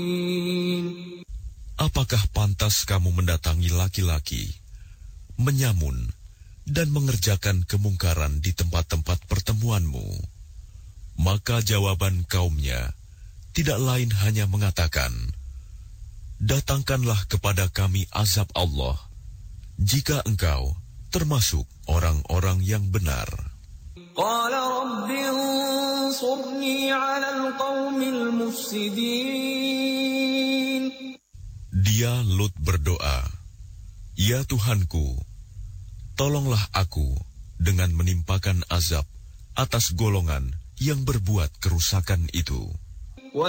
Apakah pantas kamu mendatangi laki-laki, menyamun, dan mengerjakan kemungkaran di tempat-tempat pertemuanmu? Maka jawaban kaumnya tidak lain hanya mengatakan, datangkanlah kepada kami azab Allah, jika engkau termasuk orang-orang yang benar. قال رب انصرني على القوم المفسدين. Dia Lut berdoa, ya Tuhanku, tolonglah aku dengan menimpakan azab atas golongan yang berbuat kerusakan itu.